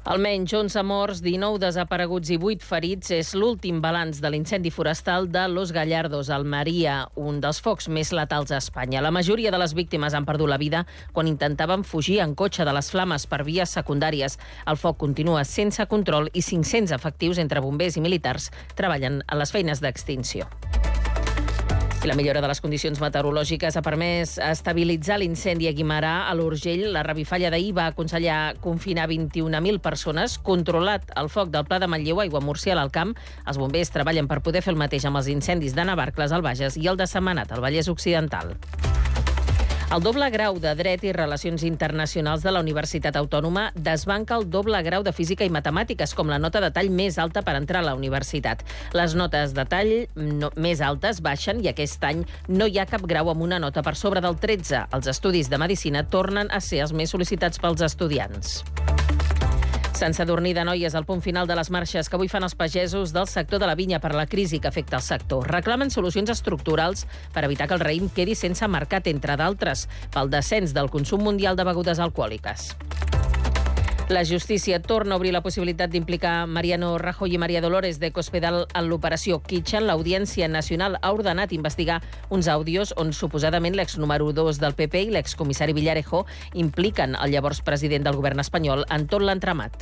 Almenys 11 morts, 19 desapareguts i 8 ferits és l'últim balanç de l'incendi forestal de Los Gallardos, Almeria, un dels focs més letals a Espanya. La majoria de les víctimes han perdut la vida quan intentaven fugir en cotxe de les flames per vies secundàries. El foc continua sense control i 500 efectius entre bombers i militars treballen a les feines d'extinció. I la millora de les condicions meteorològiques ha permès estabilitzar l'incendi a Guimerà, a l'Urgell. La revifalla d'ahir va aconsellar confinar 21.000 persones. Controlat el foc del Pla de Manlleu, Aiguamúrcia, al Camp. Els bombers treballen per poder fer el mateix amb els incendis de Navarcles, al Bages, i el de Sentmenat, al Vallès Occidental. El doble grau de Dret i Relacions Internacionals de la Universitat Autònoma desbanca el doble grau de Física i Matemàtiques com la nota de tall més alta per entrar a la universitat. Les notes de tall més altes baixen i aquest any no hi ha cap grau amb una nota per sobre del 13. Els estudis de Medicina tornen a ser els més sol·licitats pels estudiants. Sant Sadurní d'Anoia és el punt final de les marxes que avui fan els pagesos del sector de la vinya per la crisi que afecta el sector. Reclamen solucions estructurals per evitar que el raïm quedi sense mercat, entre d'altres, pel descens del consum mundial de begudes alcohòliques. La justícia torna a obrir la possibilitat d'implicar Mariano Rajoy i María Dolores de Cospedal en l'operació Kitchen. L'Audiència Nacional ha ordenat investigar uns àudios on suposadament l'ex número 2 del PP i l'excomissari Villarejo impliquen el llavors president del govern espanyol en tot l'entramat.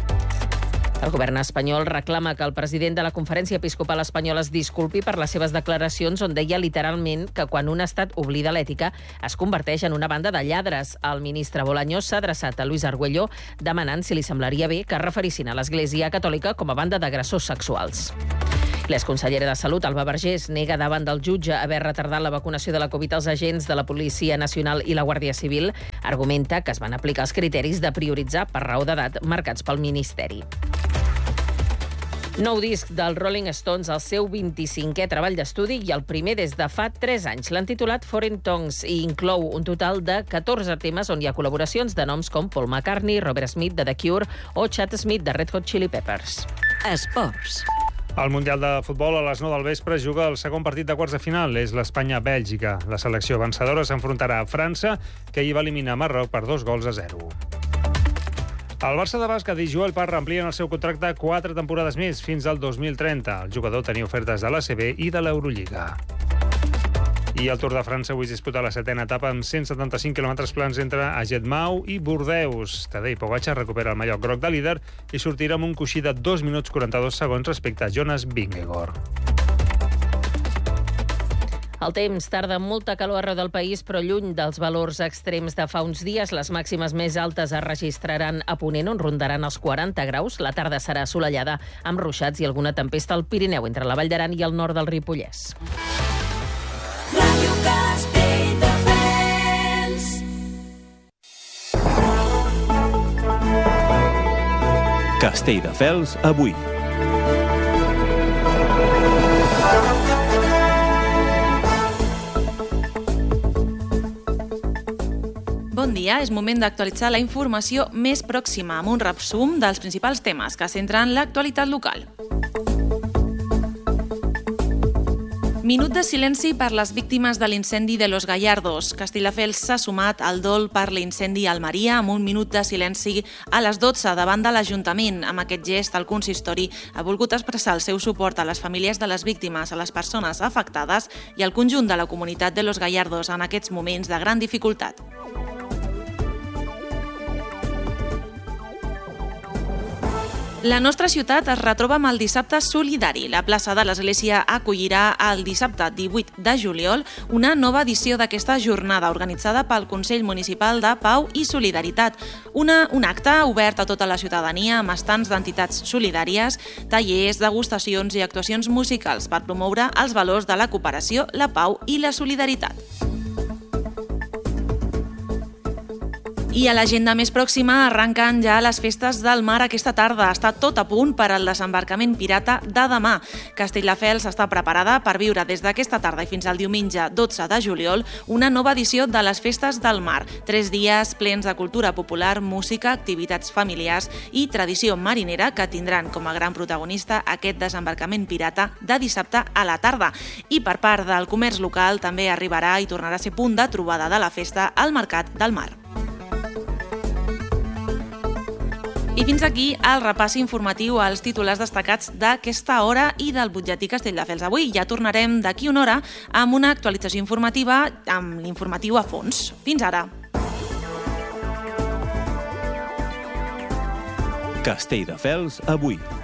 El govern espanyol reclama que el president de la Conferència Episcopal Espanyola es disculpi per les seves declaracions on deia literalment que quan un estat oblida l'ètica es converteix en una banda de lladres. El ministre Bolaños s'ha adreçat a Luis Argüello demanant si li semblaria bé que es referissin a l'Església Catòlica com a banda d'agressors sexuals. L'exconsellera de Salut, Alba Vergés, nega davant del jutge haver retardat la vacunació de la Covid als agents de la Policia Nacional i la Guàrdia Civil. Argumenta que es van aplicar els criteris de prioritzar per raó d'edat marcats pel Ministeri. Nou disc dels Rolling Stones, el seu 25è treball d'estudi i el primer des de fa 3 anys. L'han titulat Foreign Tongues i inclou un total de 14 temes on hi ha col·laboracions de noms com Paul McCartney, Robert Smith de The Cure o Chad Smith de Red Hot Chili Peppers. Esports. El Mundial de Futbol a les 9 del vespre juga el segon partit de quarts de final. És l'Espanya-Bèlgica. La selecció vencedora s'enfrontarà a França, que ahir va eliminar Marroc per 2-0. El Barça de bàsquet i Joel Parra amplien el seu contracte 4 temporades més, fins al 2030. El jugador tenia ofertes de l'ACB i de l'Eurolliga. I el Tour de França avui es disputa la 7a etapa amb 175 quilòmetres plans entre Agetmau i Bordeus. Tadej Pogačar recupera el mallot groc de líder i sortirà amb un coixí de 2 minuts 42 segons respecte a Jonas Vingegaard. El temps tarda molta calor arreu del país, però lluny dels valors extrems de fa uns dies. Les màximes més altes es registraran a Ponent, on rondaran els 40 graus. La tarda serà assolellada, amb ruixats i alguna tempesta al Pirineu, entre la Vall d'Aran i el nord del Ripollès. Castelldefels avui. Bon dia, és moment d'actualitzar la informació més pròxima amb un resum dels principals temes que centren l'actualitat local. Minut de silenci per les víctimes de l'incendi de Los Gallardos. Castelldefels s'ha sumat al dol per l'incendi a Almeria amb un minut de silenci a les 12 davant de l'Ajuntament. Amb aquest gest, el consistori ha volgut expressar el seu suport a les famílies de les víctimes, a les persones afectades i al conjunt de la comunitat de Los Gallardos en aquests moments de gran dificultat. La nostra ciutat es retroba amb el dissabte solidari. La plaça de l'Església acollirà el dissabte 18 de juliol una nova edició d'aquesta jornada organitzada pel Consell Municipal de Pau i Solidaritat. Un acte obert a tota la ciutadania amb estants d'entitats solidàries, tallers, degustacions i actuacions musicals per promoure els valors de la cooperació, la pau i la solidaritat. I a l'agenda més pròxima arrenquen ja les festes del mar aquesta tarda. Està tot a punt per al desembarcament pirata de demà. Castelldefels està preparada per viure des d'aquesta tarda i fins al diumenge 12 de juliol una nova edició de les festes del mar. 3 dies plens de cultura popular, música, activitats familiars i tradició marinera que tindran com a gran protagonista aquest desembarcament pirata de dissabte a la tarda. I per part del comerç local també arribarà i tornarà a ser punt de trobada de la festa al Mercat del Mar. I fins aquí el repàs informatiu als titulars destacats d'aquesta hora i del butlletí Castelldefels. Avui ja tornarem d'aquí una hora amb una actualització informativa, amb l'informatiu a fons. Fins ara. Castelldefels avui.